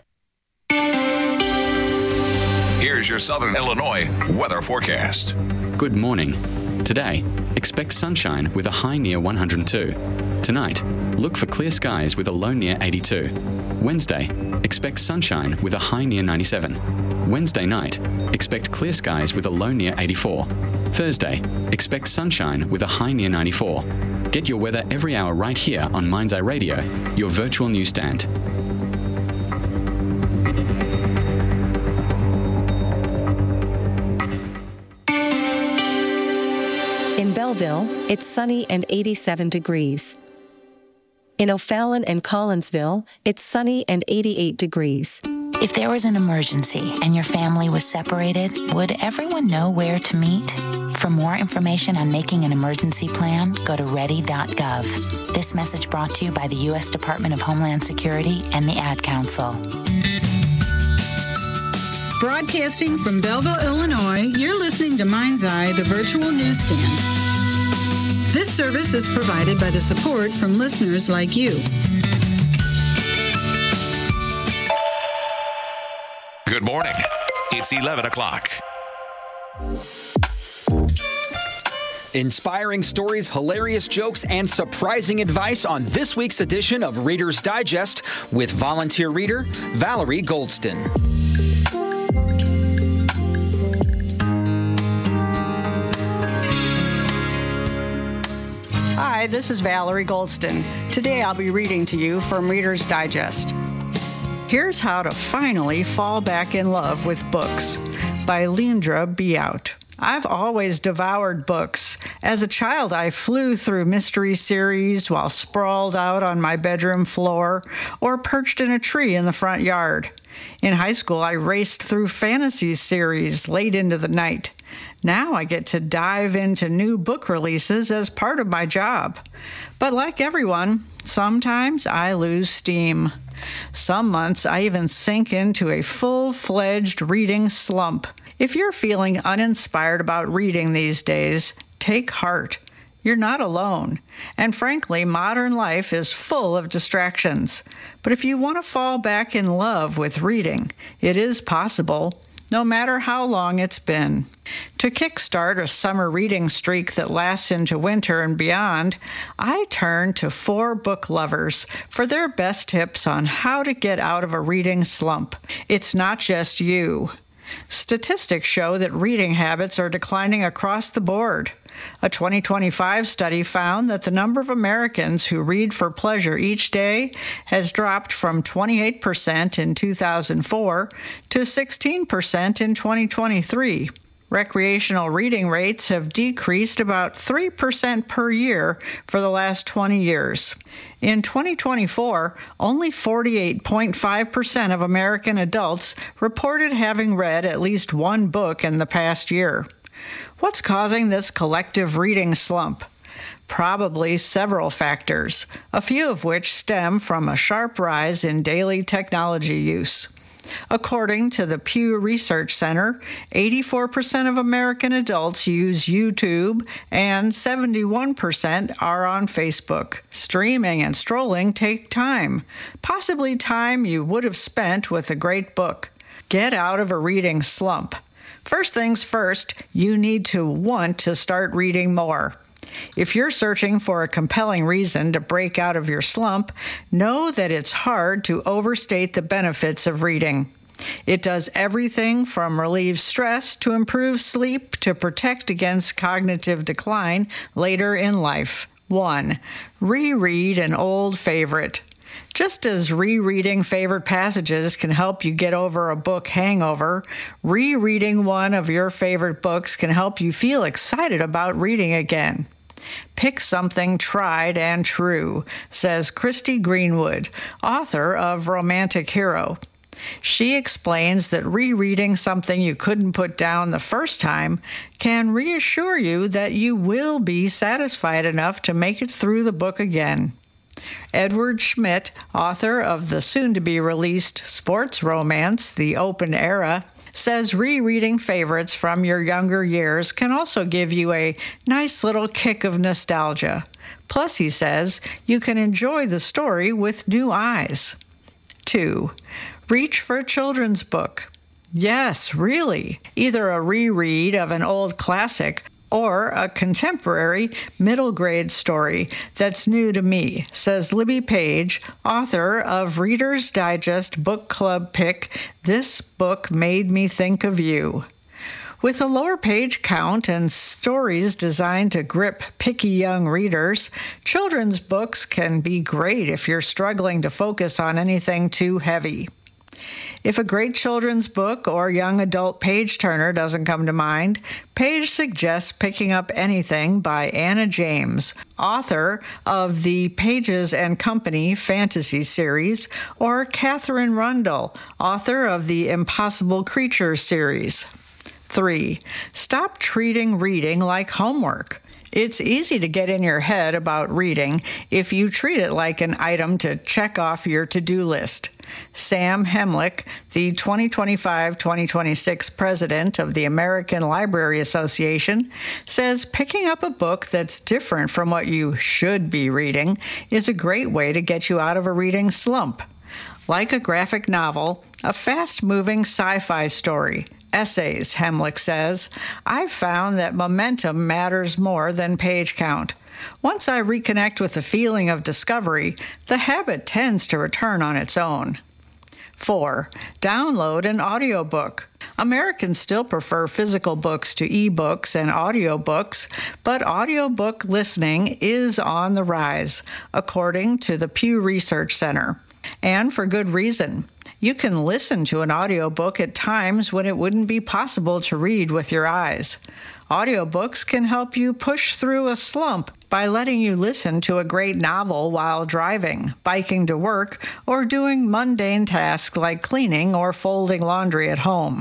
Here's your Southern Illinois weather forecast. Good morning. Today, expect sunshine with a high near 102. Tonight, look for clear skies with a low near 82. Wednesday, expect sunshine with a high near 97. Wednesday night, expect clear skies with a low near 84. Thursday, expect sunshine with a high near 94. Get your weather every hour right here on Mind's Eye Radio, your virtual newsstand. In Belleville, it's sunny and 87 degrees. In O'Fallon and Collinsville, it's sunny and 88 degrees. If there was an emergency and your family was separated, would everyone know where to meet? For more information on making an emergency plan, go to ready.gov. This message brought to you by the U.S. Department of Homeland Security and the Ad Council. Broadcasting from Belleville, Illinois, you're listening to Mind's Eye, the virtual newsstand. This service is provided by the support from listeners like you. Good morning. It's 11 o'clock. Inspiring stories, hilarious jokes, and surprising advice on this week's edition of Reader's Digest with volunteer reader Valerie Goldston. Hi, this is Valerie Goldston. Today I'll be reading to you from Reader's Digest. Here's How to Finally Fall Back in Love with Books by Leandra Beout. I've always devoured books. As a child, I flew through mystery series while sprawled out on my bedroom floor or perched in a tree in the front yard. In high school, I raced through fantasy series late into the night. Now I get to dive into new book releases as part of my job. But like everyone, sometimes I lose steam. Some months I even sink into a full-fledged reading slump. If you're feeling uninspired about reading these days, take heart. You're not alone. And frankly, modern life is full of distractions. But if you want to fall back in love with reading, it is possible, no matter how long it's been. To kickstart a summer reading streak that lasts into winter and beyond, I turn to 4 book lovers for their best tips on how to get out of a reading slump. It's not just you. Statistics show that reading habits are declining across the board. A 2025 study found that the number of Americans who read for pleasure each day has dropped from 28% in 2004 to 16% in 2023. Recreational reading rates have decreased about 3% per year for the last 20 years. In 2024, only 48.5% of American adults reported having read at least one book in the past year. What's causing this collective reading slump? Probably several factors, a few of which stem from a sharp rise in daily technology use. According to the Pew Research Center, 84% of American adults use YouTube and 71% are on Facebook. Streaming and strolling take time, possibly time you would have spent with a great book. Get out of a reading slump. First things first, you need to want to start reading more. If you're searching for a compelling reason to break out of your slump, know that it's hard to overstate the benefits of reading. It does everything from relieve stress to improve sleep to protect against cognitive decline later in life. 1. Reread an old favorite. Just as rereading favorite passages can help you get over a book hangover, rereading one of your favorite books can help you feel excited about reading again. Pick something tried and true, says Christy Greenwood, author of Romantic Hero. She explains that rereading something you couldn't put down the first time can reassure you that you will be satisfied enough to make it through the book again. Edward Schmidt, author of the soon-to-be-released sports romance, The Open Era, says rereading favorites from your younger years can also give you a nice little kick of nostalgia. Plus, he says, you can enjoy the story with new eyes. 2. Reach for a children's book. Yes, really. Either a reread of an old classic or a contemporary middle grade story that's new to me, says Libby Page, author of Reader's Digest Book Club pick, This Book Made Me Think of You. With a lower page count and stories designed to grip picky young readers, children's books can be great if you're struggling to focus on anything too heavy. If a great children's book or young adult page-turner doesn't come to mind, Page suggests picking up Anything by Anna James, author of the Pages and Company fantasy series, or Catherine Rundle, author of the Impossible Creatures series. 3. Stop treating reading like homework. It's easy to get in your head about reading if you treat it like an item to check off your to-do list. Sam Hemlick, the 2025-2026 president of the American Library Association, says picking up a book that's different from what you should be reading is a great way to get you out of a reading slump. Like a graphic novel, a fast-moving sci-fi story, essays, Hemlick says, I've found that momentum matters more than page count. Once I reconnect with the feeling of discovery, the habit tends to return on its own. 4. Download an audiobook. Americans still prefer physical books to ebooks and audiobooks, but audiobook listening is on the rise, according to the Pew Research Center. And for good reason. You can listen to an audiobook at times when it wouldn't be possible to read with your eyes. Audiobooks can help you push through a slump by letting you listen to a great novel while driving, biking to work, or doing mundane tasks like cleaning or folding laundry at home.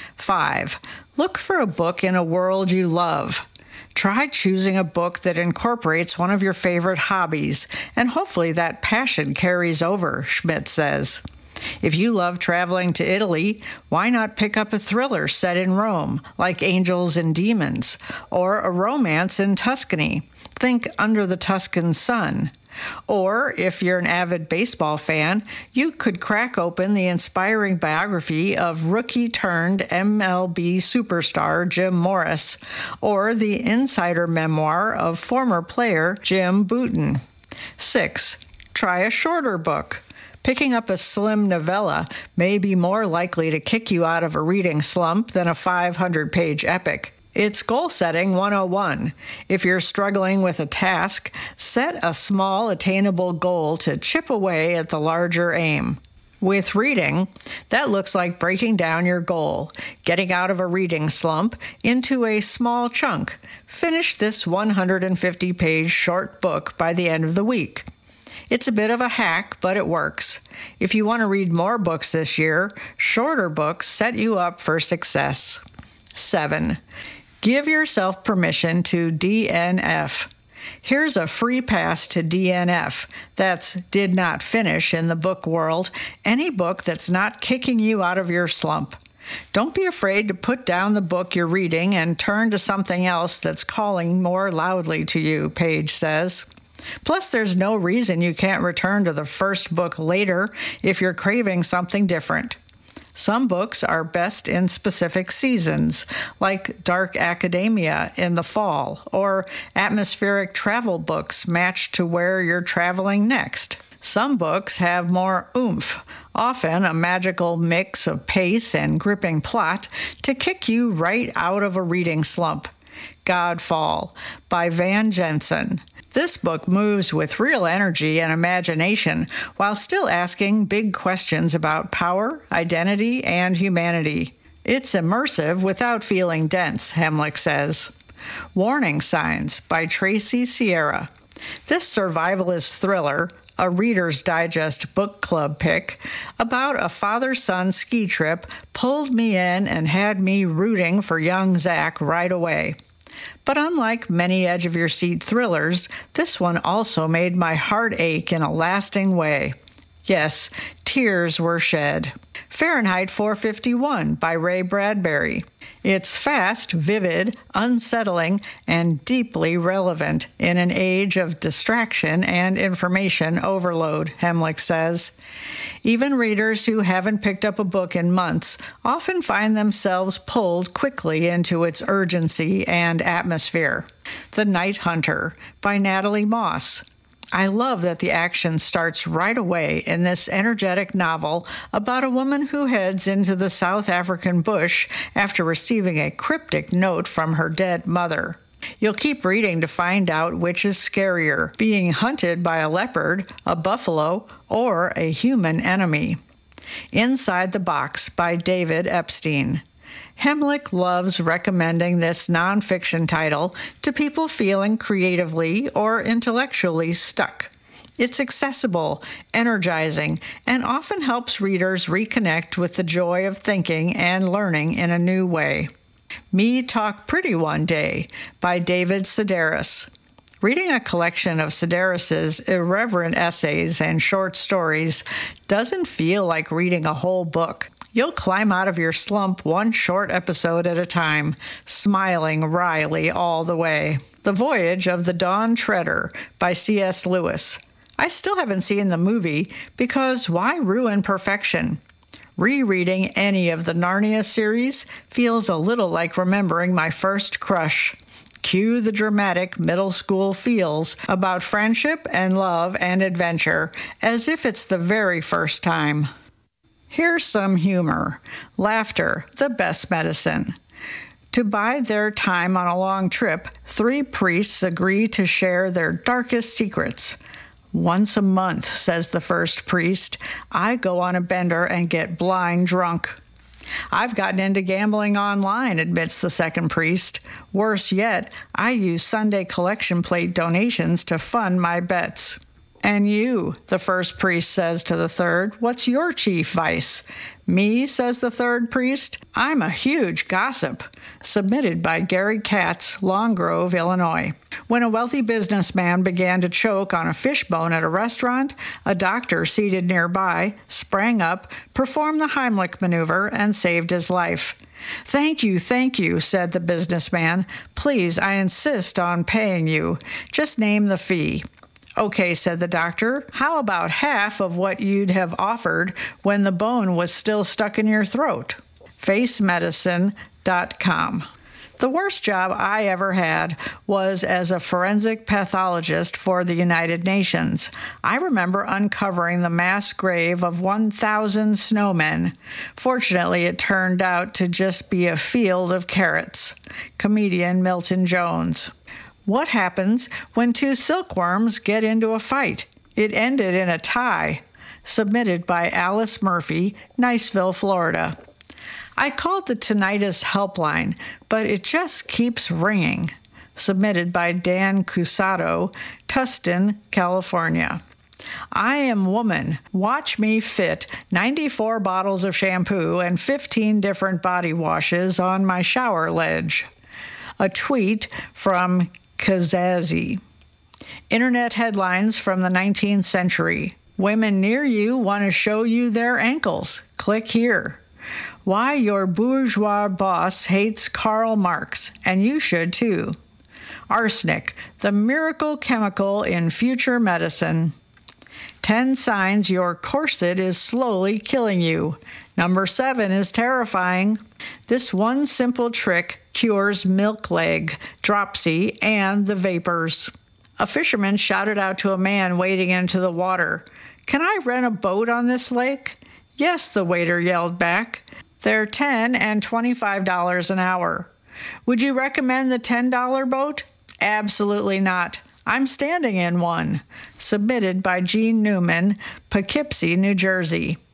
5. Look for a book in a world you love. Try choosing a book that incorporates one of your favorite hobbies, and hopefully that passion carries over, Schmidt says. If you love traveling to Italy, why not pick up a thriller set in Rome, like Angels and Demons, or a romance in Tuscany? Think Under the Tuscan Sun. Or, if you're an avid baseball fan, you could crack open the inspiring biography of rookie-turned-MLB superstar Jim Morris, or the insider memoir of former player Jim Bouton. 6. Try a shorter book. Picking up a slim novella may be more likely to kick you out of a reading slump than a 500-page epic. It's Goal Setting 101. If you're struggling with a task, set a small, attainable goal to chip away at the larger aim. With reading, that looks like breaking down your goal, getting out of a reading slump into a small chunk. Finish this 150-page short book by the end of the week. It's a bit of a hack, but it works. If you want to read more books this year, shorter books set you up for success. 7. Give yourself permission to DNF. Here's a free pass to DNF. That's did not finish in the book world, any book that's not kicking you out of your slump. Don't be afraid to put down the book you're reading and turn to something else that's calling more loudly to you, Page says. Plus, there's no reason you can't return to the first book later if you're craving something different. Some books are best in specific seasons, like dark academia in the fall, or atmospheric travel books matched to where you're traveling next. Some books have more oomph, often a magical mix of pace and gripping plot to kick you right out of a reading slump. Godfall by Van Jensen. This book moves with real energy and imagination while still asking big questions about power, identity, and humanity. It's immersive without feeling dense, Hemlick says. Warning Signs by Tracy Sierra. This survivalist thriller, a Reader's Digest book club pick, about a father-son ski trip, pulled me in and had me rooting for young Zach right away. But unlike many edge-of-your-seat thrillers, this one also made my heart ache in a lasting way. Yes, tears were shed. Fahrenheit 451 by Ray Bradbury. It's fast, vivid, unsettling, and deeply relevant in an age of distraction and information overload, Hemlick says. Even readers who haven't picked up a book in months often find themselves pulled quickly into its urgency and atmosphere. The Night Hunter by Natalie Moss. I love that the action starts right away in this energetic novel about a woman who heads into the South African bush after receiving a cryptic note from her dead mother. You'll keep reading to find out which is scarier, being hunted by a leopard, a buffalo, or a human enemy. Inside the Box by David Epstein. Hemlick loves recommending this nonfiction title to people feeling creatively or intellectually stuck. It's accessible, energizing, and often helps readers reconnect with the joy of thinking and learning in a new way. Me Talk Pretty One Day by David Sedaris. Reading a collection of Sedaris's irreverent essays and short stories doesn't feel like reading a whole book. You'll climb out of your slump one short episode at a time, smiling wryly all the way. The Voyage of the Dawn Treader by C.S. Lewis. I still haven't seen the movie because why ruin perfection? Rereading any of the Narnia series feels a little like remembering my first crush. Cue the dramatic middle school feels about friendship and love and adventure as if it's the very first time. Here's some humor. Laughter, the best medicine. To bide their time on a long trip, 3 priests agree to share their darkest secrets. Once a month, says the first priest, I go on a bender and get blind drunk. I've gotten into gambling online, admits the second priest. Worse yet, I use Sunday collection plate donations to fund my bets. And you, the first priest says to the third, what's your chief vice? Me, says the third priest, I'm a huge gossip. Submitted by Gary Katz, Long Grove, Illinois. When a wealthy businessman began to choke on a fishbone at a restaurant, a doctor seated nearby sprang up, performed the Heimlich maneuver, and saved his life. Thank you, said the businessman. Please, I insist on paying you. Just name the fee. Okay, said the doctor, how about half of what you'd have offered when the bone was still stuck in your throat? FaceMedicine.com. The worst job I ever had was as a forensic pathologist for the United Nations. I remember uncovering the mass grave of 1,000 snowmen. Fortunately, it turned out to just be a field of carrots. Comedian Milton Jones. What happens when 2 silkworms get into a fight? It ended in a tie. Submitted by Alice Murphy, Niceville, Florida. I called the tinnitus helpline, but it just keeps ringing. Submitted by Dan Cusado, Tustin, California. I am woman. Watch me fit 94 bottles of shampoo and 15 different body washes on my shower ledge. A tweet from Kazazi. Internet headlines from the 19th century. Women near you want to show you their ankles. Click here. Why your bourgeois boss hates Karl Marx, and you should too. Arsenic, the miracle chemical in future medicine. 10 signs your corset is slowly killing you. Number 7 is terrifying. This one simple trick cures milk leg, dropsy, and the vapors. A fisherman shouted out to a man wading into the water, "Can I rent a boat on this lake?" "Yes," the waiter yelled back. "They're $10 and $25 an hour." "Would you recommend the $10 boat?" "Absolutely not. I'm standing in one." Submitted by Gene Newman, Poughkeepsie, New Jersey.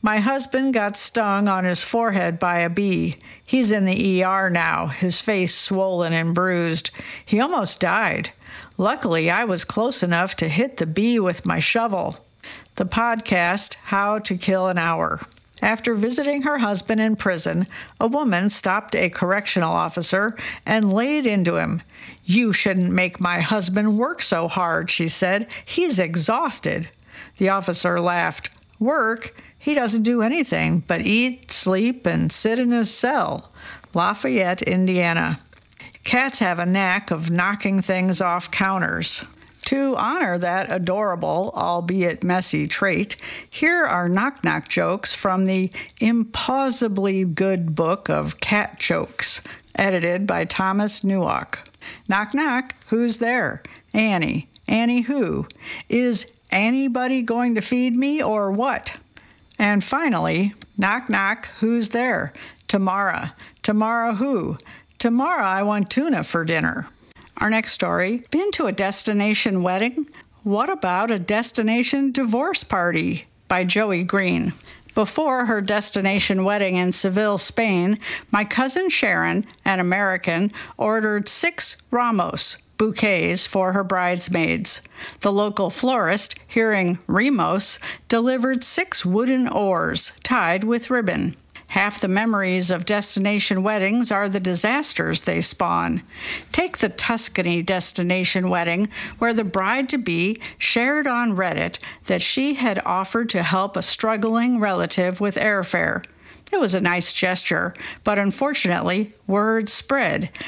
My husband got stung on his forehead by a bee. He's in the ER now, his face swollen and bruised. He almost died. Luckily, I was close enough to hit the bee with my shovel. The podcast, How to Kill an Hour. After visiting her husband in prison, a woman stopped a correctional officer and laid into him. "You shouldn't make my husband work so hard," she said. "He's exhausted." The officer laughed. "Work? He doesn't do anything but eat, sleep, and sit in his cell." Lafayette, Indiana. Cats have a knack of knocking things off counters. To honor that adorable, albeit messy trait, here are knock-knock jokes from the impossibly good book of cat jokes, edited by Thomas Newalk. Knock, knock, who's there? Annie. Annie who? Is anybody going to feed me or what? And finally, knock, knock, who's there? Tamara. Tamara who? Tomorrow I want tuna for dinner. Our next story, been to a destination wedding? What about a destination divorce party? By Joey Green. Before her destination wedding in Seville, Spain, my cousin Sharon, an American, ordered 6 Ramos bouquets for her bridesmaids. The local florist, hearing Remos, delivered 6 wooden oars tied with ribbon. Half the memories of destination weddings are the disasters they spawn. Take the Tuscany destination wedding, where the bride-to-be shared on Reddit that she had offered to help a struggling relative with airfare. It was a nice gesture, but unfortunately, word spread.